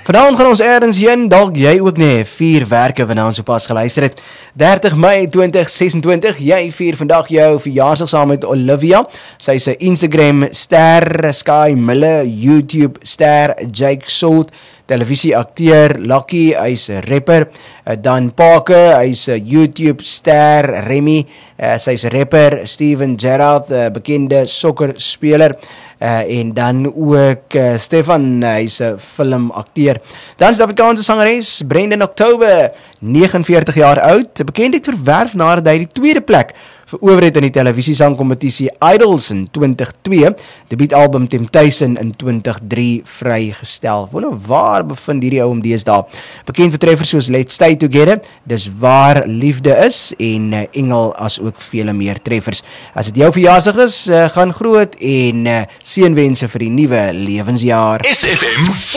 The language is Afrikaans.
Vanaand gaan ons ergens heen, dalk jy ook nie, 4 werke vanaand so pas geluister het. 30 Mei 2026, jy vier vandag jou verjaarsdag saam met Olivia. Sy is 'n Instagram ster, Sky Miller, YouTube ster, Jake Salt, televisieakteur, Lucky, hy's 'n rapper, Dan Parker, hy's 'n YouTube ster, Remy, sy's 'n rapper, Steven Gerrard, bekende sokkerspeler, en dan ook Stefan, hy's 'n filmakteur. Dan Suid-Afrikaanse sangeres Brendan October, 49 jaar oud, bekendheid verwerf nadat hy die tweede plek verower het in die televisiesangkompetisie Idols in 2002, debuutalbum Temptation in 2003 vrygestel. Wonder waar bevind hierdie ou om deesdae? Bekend vir treffers soos Let's Stay Together, Dis Waar Liefde Is en Engel, as ook vele meer treffers. As dit jou verjaarsdag is, gaan groot en seënwense vir die nuwe lewensjaar. SFM